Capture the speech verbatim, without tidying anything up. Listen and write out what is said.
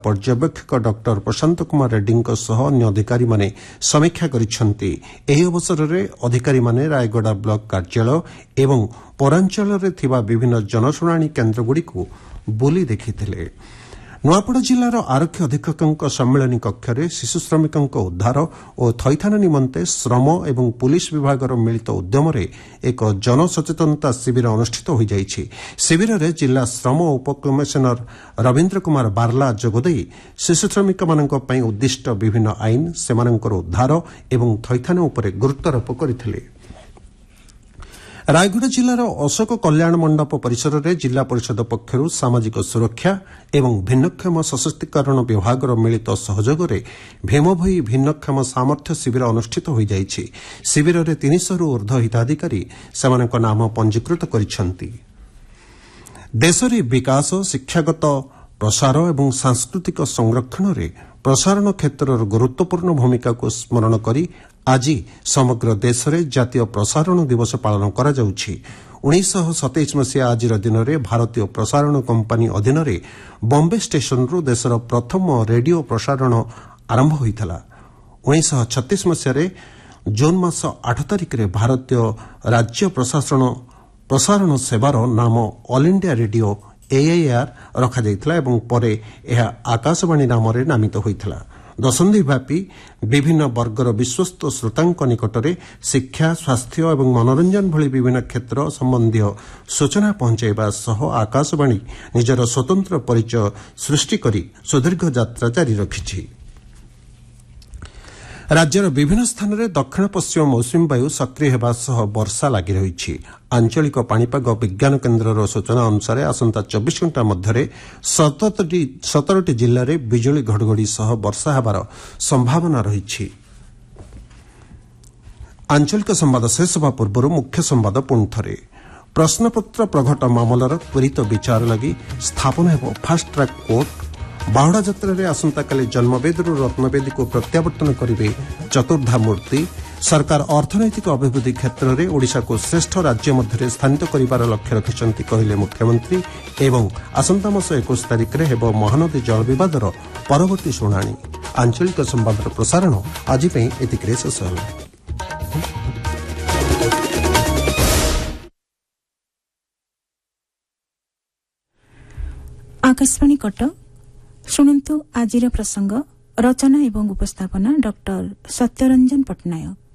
पर्यवेक्षक डॉक्टर प्रशांत कुमार रेड्डी अन्य अधिकारी माने समीक्षा करिसेंति। एही अवसर में अधिकारी माने रायगड़ा ब्लॉक कार्यालय एवं पौरांचल रे थिबा विभिन्न जनशुणाणी केन्द्रगुड़ी को बुली देखिथिले। नुआपड़ा जिलार आरक्षी अधीक्षक सम्मेलन कक्ष में शिशु श्रमिक उद्धार और थैथान निमंते श्रम एवं पुलिस विभाग मिलित उद्यम एक जनसचेतनता शिविर अनुष्ठित हो जाइछि। शिविर में जिला श्रम उपकमिशनर रवीन्द्र कुमार बार्ला जोगदे शिशु श्रमिक मानक पई उद्दिष्ट विभिन्न आईन सेमानकर उद्धार एवं थैथान उपर गुरुत्वारोप करथिले। रायगढ़ जिलार अशोक कल्याण मंडप परिसर में जिला परिषद पक्षर सामाजिक सुरक्षा एवं भिन्नक्षम सशक्तिकरण विभाग मिलित सहयोग में भीमभई भिन्नक्षम सामर्थ्य शिविर अनुष्ठित हो जाइछि। शिविर में तीन सौ रु ऊर्ध्व हिताधिकारी सेमानक नाम पंजीकृत करिसेंति। देश में विकास शिक्षागत प्रसार एवं सांस्कृतिक संरक्षण में प्रसारण क्षेत्र गुरुत्वपूर्ण भूमिका को स्मरण करी आज समग्र देश में जातीय प्रसारण दिवस पालन करा जाउछि। उन्नीस सौ सतैश मसीहा आज दिन में भारतीय प्रसारण कंपानी अधीन में बॉम्बे स्टेशन रु देशर प्रथम रेडियो प्रसारण आरंभ होइथला। उन्नीस सौ छत्तीस मसीह जून मास आठ तारिख में भारतीय राज्य प्रशासन प्रसारण सेवार नाम ऑल इंडिया रेडियो एआईआर रखा जाइथला एवं परे यह आकाशवाणी नाम रे नामित होइथला। दशंधि व्यापी विभिन्न वर्गर विश्वस्त श्रोतांक निकटरे शिक्षा स्वास्थ्य एवं मनोरंजन भली विभिन्न क्षेत्र संबंधी सूचना पहुंचाइबा सह आकाशवाणी निजर स्वतंत्र परिचय सृष्टि करी सुदीर्घ यात्रा जारी रखिछि। राज्यर विभिन्न स्थान में दक्षिण पश्चिम मौसुमी वायु सक्रिय होगा सह वर्षा लगी रही। आंचलिक पाणीपाग विज्ञान केन्द्र सूचना अनुसार आसंता चौबीस घंटा मध्य सतरटी जिले में बिजुली घड़घड़ी सह वर्षा होबार संभावना रही। आंचलिक संवाद शेष होगा पूर्व मुख्य संवाद पुणी थे। प्रश्नपत्र प्रघट मामलार त्वरित विचार लगी स्थापन हो फास्ट ट्रैक कोर्ट। बाहुड़ा यात्रा रे आसंता काली जन्मवेदी रत्नवेदी को प्रत्यावर्तन करेंगे चतुर्धा मूर्ति। सरकार अर्थनैतिक अभिवृद्धि क्षेत्र में ओडिशा को श्रेष्ठ राज्य मध्य स्थानित करिवार लक्ष्य रखिछन्ति कहले मुख्यमंत्री। एवं आसंता मास इक्कीस तारिख में हेब महानदी जल विवादर परवर्ती शुणाणी। आंचलिक संवादर प्रसारण आज एतिकरे शेष होला। आकाशवाणी कटक शुणन्तु आजिर प्रसंग रचना एवं उपस्थापना डॉक्टर सत्यरंजन पट्टनायक।